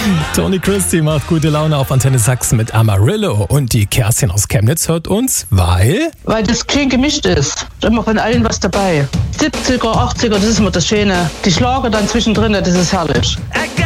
Tony Christie macht gute Laune auf Antenne Sachsen mit Amarillo. Und die Kerstin aus Chemnitz hört uns, weil das schön gemischt ist. Immer von allen was dabei. 70er, 80er, das ist immer das Schöne. Die Schlager dann zwischendrin, das ist herrlich.